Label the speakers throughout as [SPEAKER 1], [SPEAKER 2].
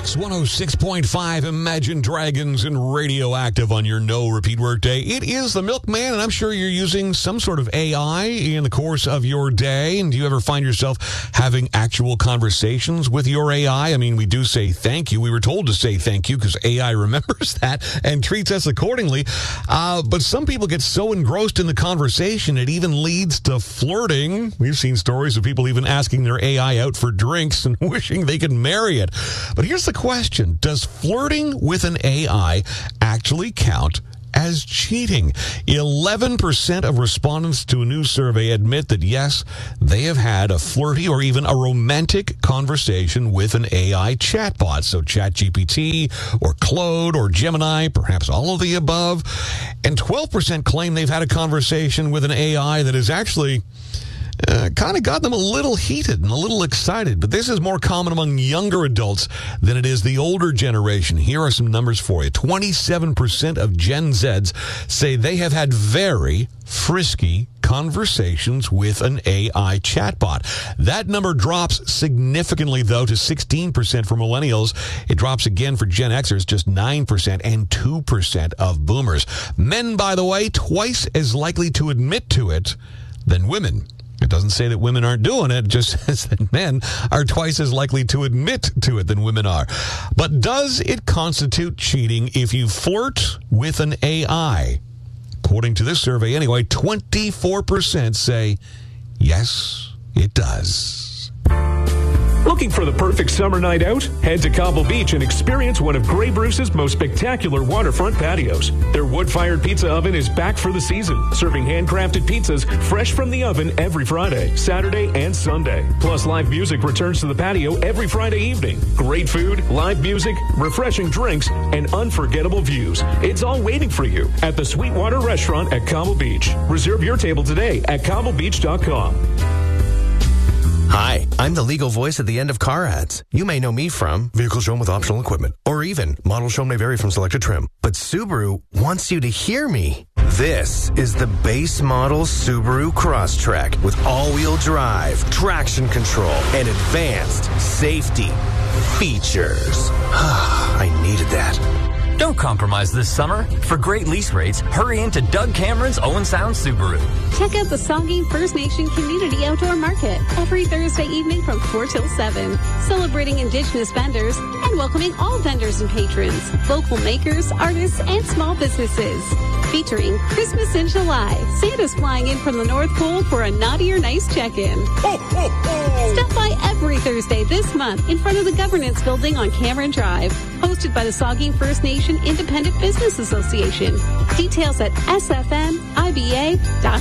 [SPEAKER 1] Mix 106.5, Imagine Dragons and Radioactive on your no repeat workday. It is the Milkman, and I'm sure you're using some sort of AI in the course of your day. And do you ever find yourself having actual conversations with your AI? I mean, we do say thank you. We were told to say thank you because AI remembers that and treats us accordingly. But some people get so engrossed in the conversation, it even leads to flirting. We've seen stories of people even asking their AI out for drinks and wishing they could marry it. But here's the question. Does flirting with an AI actually count as cheating? 11% of respondents to a new survey admit that, yes, they have had a flirty or even a romantic conversation with an AI chatbot. So ChatGPT or Claude or Gemini, perhaps all of the above. And 12% claim they've had a conversation with an AI that is actually kind of got them a little heated and a little excited. But this is more common among younger adults than it is the older generation. Here are some numbers for you. 27% of Gen Zs say they have had very frisky conversations with an AI chatbot. That number drops significantly, though, to 16% for millennials. It drops again for Gen Xers, just 9%, and 2% of boomers. Men, by the way, twice as likely to admit to it than women. It doesn't say that women aren't doing it, it just says that men are twice as likely to admit to it than women are. But does it constitute cheating if you flirt with an AI? According to this survey anyway, 24% say yes, it does.
[SPEAKER 2] Looking for the perfect summer night out? Head to Cobble Beach and experience one of Grey Bruce's most spectacular waterfront patios. Their wood-fired pizza oven is back for the season, serving handcrafted pizzas fresh from the oven every Friday, Saturday, and Sunday. Plus, live music returns to the patio every Friday evening. Great food, live music, refreshing drinks, and unforgettable views. It's all waiting for you at the Sweetwater Restaurant at Cobble Beach. Reserve your table today at cobblebeach.com.
[SPEAKER 3] Hi, I'm the legal voice at the end of car ads. You may know me from vehicle shown with optional equipment, or even model shown may vary from selected trim. But Subaru wants you to hear me. This is the base model Subaru Crosstrek with all-wheel drive, traction control, and advanced safety features. I needed that.
[SPEAKER 4] Don't compromise this summer. For great lease rates, hurry into Doug Cameron's Owen Sound Subaru.
[SPEAKER 5] Check out the Saugeen First Nation Community Outdoor Market every Thursday evening from 4 till 7, celebrating Indigenous vendors and welcoming all vendors and patrons, local makers, artists, and small businesses. Featuring Christmas in July, Santa's flying in from the North Pole for a naughty or nice check-in.
[SPEAKER 1] Ho, ho, ho.
[SPEAKER 5] Stop by every Thursday this month in front of the Governance Building on Cameron Drive, hosted by the Saugeen First Nation Independent Business Association. Details at sfniba.ca.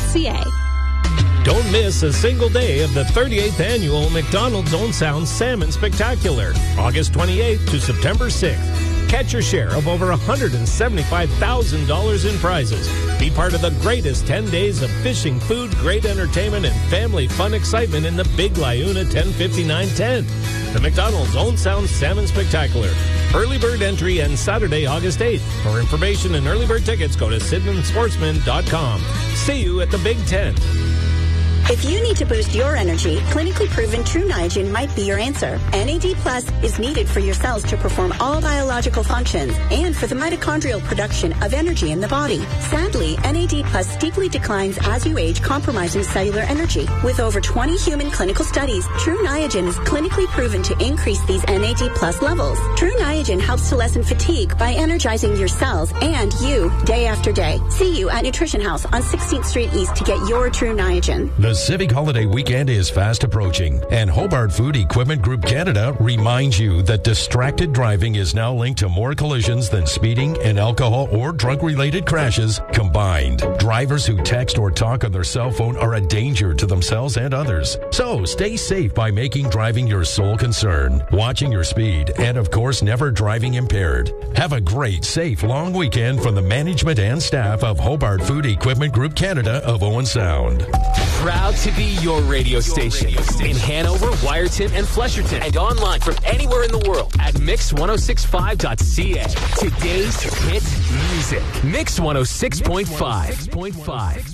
[SPEAKER 6] Don't miss a single day of the 38th annual McDonald's Own Sound Salmon Spectacular, August 28th to September 6th. Catch your share of over $175,000 in prizes. Be part of the greatest 10 days of fishing, food, great entertainment, and family fun excitement in the Big Liuna 105910. The McDonald's Own Sound Salmon Spectacular. Early bird entry and Saturday, August 8th. For information and early bird tickets, go to SydneySportsman.com. See you at the Big Ten.
[SPEAKER 7] If you need to boost your energy, clinically proven True Niagen might be your answer. NAD Plus is needed for your cells to perform all biological functions and for the mitochondrial production of energy in the body. Sadly, NAD Plus steeply declines as you age, compromising cellular energy. With over 20 human clinical studies, True Niagen is clinically proven to increase these NAD Plus levels. True Niagen helps to lessen fatigue by energizing your cells and you day after day. See you at Nutrition House on 16th Street East to get your True Niagen.
[SPEAKER 8] The Civic Holiday Weekend is fast approaching, and Hobart Food Equipment Group Canada reminds you that distracted driving is now linked to more collisions than speeding and alcohol or drug-related crashes combined. Drivers who text or talk on their cell phone are a danger to themselves and others. So stay safe by making driving your sole concern, watching your speed, and of course never driving impaired. Have a great, safe, long weekend from the management and staff of Hobart Food Equipment Group Canada of Owen Sound.
[SPEAKER 4] Proud to be your radio station in Hanover, Wyerton, and Flesherton, and online from anywhere in the world at mix1065.ca. Today's hit music. Mix 106.5.